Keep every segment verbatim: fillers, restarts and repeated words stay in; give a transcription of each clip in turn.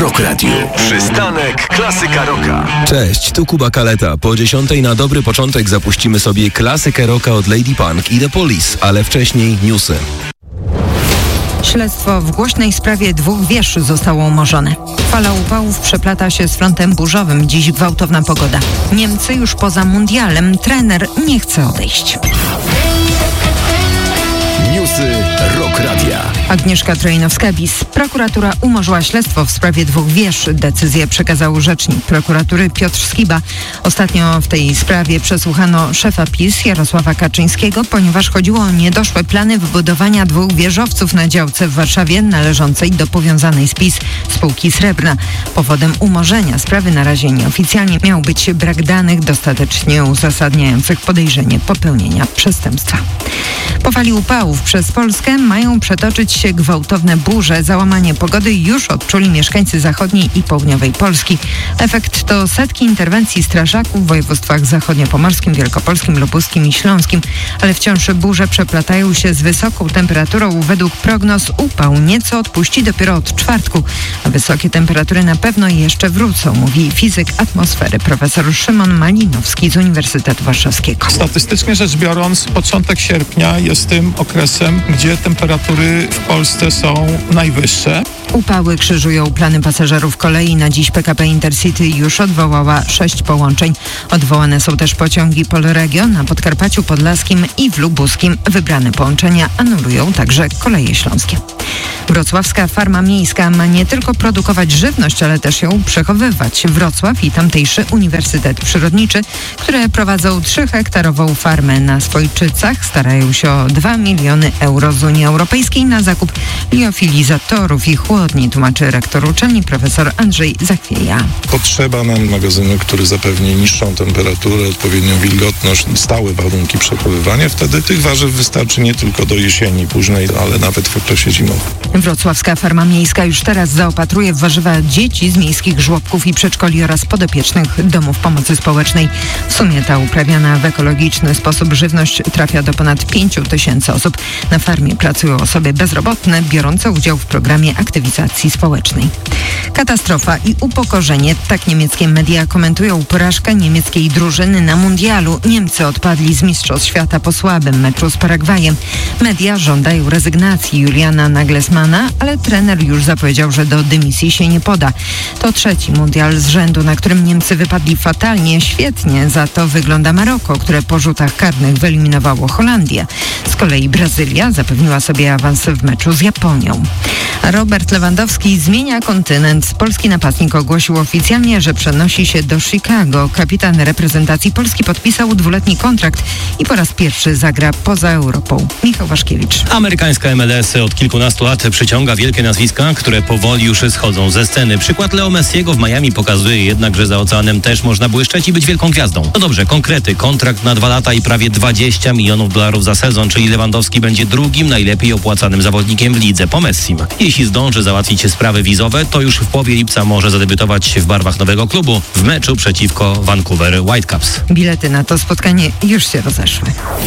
Rock Radio. Przystanek Klasyka Rocka. Cześć, tu Kuba Kaleta. Po dziesiątej na dobry początek zapuścimy sobie klasykę rocka od Lady Punk i The Police, ale wcześniej newsy. Śledztwo w głośnej sprawie dwóch wież zostało umorzone. Fala upałów przeplata się z frontem burzowym. Dziś gwałtowna pogoda. Niemcy już poza mundialem. Trener nie chce odejść. Newsy Rock Radia. Agnieszka Trojnowska-Bis. Prokuratura umorzyła śledztwo w sprawie dwóch wież. Decyzję przekazał rzecznik prokuratury Piotr Skiba. Ostatnio w tej sprawie przesłuchano szefa PiS Jarosława Kaczyńskiego, ponieważ chodziło o niedoszłe plany wybudowania dwóch wieżowców na działce w Warszawie należącej do powiązanej z PiS spółki Srebrna. Powodem umorzenia sprawy na razie nieoficjalnie miał być brak danych dostatecznie uzasadniających podejrzenie popełnienia przestępstwa. Po fali upałów przez Polskę mają przetoczyć się gwałtowne burze. Załamanie pogody już odczuli mieszkańcy zachodniej i południowej Polski. Efekt to setki interwencji strażaków w województwach zachodniopomorskim, wielkopolskim, lubuskim i śląskim. Ale wciąż burze przeplatają się z wysoką temperaturą. Według prognoz upał nieco odpuści dopiero od czwartku. A wysokie temperatury na pewno jeszcze wrócą, mówi fizyk atmosfery profesor Szymon Malinowski z Uniwersytetu Warszawskiego. Statystycznie rzecz biorąc, początek sierpnia jest tym okresem, gdzie temperatury w Polsce są najwyższe. Upały krzyżują plany pasażerów kolei. Na dziś P K P Intercity już odwołała sześć połączeń. Odwołane są też pociągi Polregio na Podkarpaciu Podlaskim i w Lubuskim. Wybrane połączenia anulują także koleje śląskie. Wrocławska farma miejska ma nie tylko produkować żywność, ale też ją przechowywać. Wrocław i tamtejszy Uniwersytet Przyrodniczy, które prowadzą trzyhektarową farmę na Swojczycach, starają się o dwa miliony euro z Unii Europejskiej na zakup liofilizatorów i chłodni, tłumaczy rektor uczelni profesor Andrzej Zachwieja. Potrzeba nam magazynu, który zapewni niższą temperaturę, odpowiednią wilgotność, stałe warunki przechowywania. Wtedy tych warzyw wystarczy nie tylko do jesieni późnej, ale nawet w okresie zimowym. Wrocławska farma miejska już teraz zaopatruje w warzywa dzieci z miejskich żłobków i przedszkoli oraz podopiecznych domów pomocy społecznej. W sumie ta uprawiana w ekologiczny sposób żywność trafia do ponad pięciu tysięcy osób. Na farmie pracują osoby bezrobotne, biorące udział w programie aktywizacji społecznej. Katastrofa i upokorzenie. Tak niemieckie media komentują porażkę niemieckiej drużyny na mundialu. Niemcy odpadli z Mistrzostw Świata po słabym meczu z Paragwajem. Media żądają rezygnacji Juliana Nagelsmana, ale trener już zapowiedział, że do dymisji się nie poda. To trzeci mundial z rzędu, na którym Niemcy wypadli fatalnie. Świetnie za to wygląda Maroko, które po rzutach karnych wyeliminowało Holandię. Z kolei Brazylia zapewniła sobie awans w meczu z Japonią. Robert Lewandowski zmienia kontynent. Polski napastnik ogłosił oficjalnie, że przenosi się do Chicago. Kapitan reprezentacji Polski podpisał dwuletni kontrakt i po raz pierwszy zagra poza Europą. Michał Waszkiewicz. Amerykańska M L S od kilkunastu lat przyciąga wielkie nazwiska, które powoli już schodzą ze sceny. Przykład Leo Messiego w Miami pokazuje jednak, że za oceanem też można błyszczeć i być wielką gwiazdą. No dobrze, konkrety. Kontrakt na dwa lata i prawie dwadzieścia milionów dolarów za sezon, czyli Lewandowski będzie drugim najlepiej opłacanym zawodnikiem w lidze po Messim. Jeśli zdąży załatwić sprawy wizowe, to już w połowie lipca może zadebiutować w barwach nowego klubu w meczu przeciwko Vancouver Whitecaps. Bilety na to spotkanie już się rozeszły.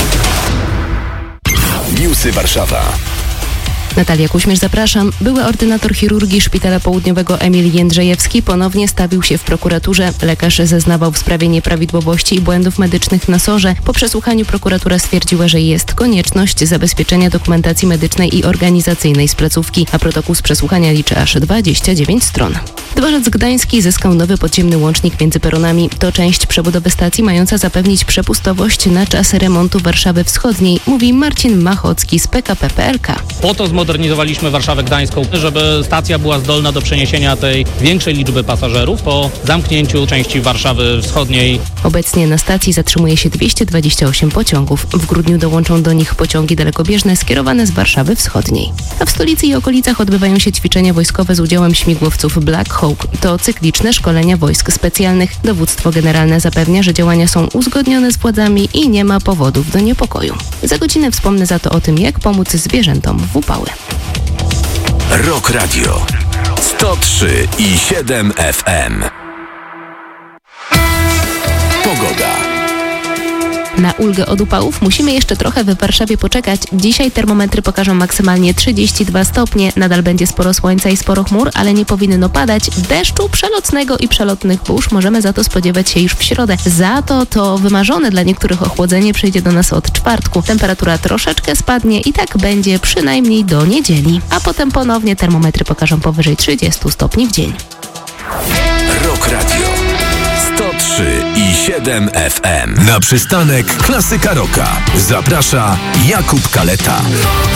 Newsy Warszawa. Natalia Kuśmierz, zapraszam. Były ordynator chirurgii Szpitala Południowego Emil Jędrzejewski ponownie stawił się w prokuraturze. Lekarz zeznawał w sprawie nieprawidłowości i błędów medycznych na sorze. Po przesłuchaniu prokuratura stwierdziła, że jest konieczność zabezpieczenia dokumentacji medycznej i organizacyjnej z placówki, a protokół z przesłuchania liczy aż dwadzieścia dziewięć stron. Dworzec Gdański zyskał nowy podziemny łącznik między peronami. To część przebudowy stacji mająca zapewnić przepustowość na czas remontu Warszawy Wschodniej, mówi Marcin Machocki z P K P P L K. Po to zmodernizowaliśmy Warszawę Gdańską, żeby stacja była zdolna do przeniesienia tej większej liczby pasażerów po zamknięciu części Warszawy Wschodniej. Obecnie na stacji zatrzymuje się dwieście dwadzieścia osiem pociągów. W grudniu dołączą do nich pociągi dalekobieżne skierowane z Warszawy Wschodniej. A w stolicy i okolicach odbywają się ćwiczenia wojskowe z udziałem śmigłowców Black Hawk. To cykliczne szkolenia wojsk specjalnych. Dowództwo generalne zapewnia, że działania są uzgodnione z władzami i nie ma powodów do niepokoju. Za godzinę wspomnę za to o tym, jak pomóc zwierzętom w upały. Rock Radio sto trzy i siedem F M. Pogoda. Na ulgę od upałów musimy jeszcze trochę w Warszawie poczekać. Dzisiaj termometry pokażą maksymalnie trzydzieści dwa stopnie. Nadal będzie sporo słońca i sporo chmur, ale nie powinno padać. Deszczu przelotnego i przelotnych burz możemy za to spodziewać się już w środę. Za to to wymarzone dla niektórych ochłodzenie przyjdzie do nas od czwartku. Temperatura troszeczkę spadnie i tak będzie przynajmniej do niedzieli. A potem ponownie termometry pokażą powyżej trzydzieści stopni w dzień. Rock Radio sto trzy i siedem F M. Na przystanek Klasyka Rocka zaprasza Jakub Kaleta.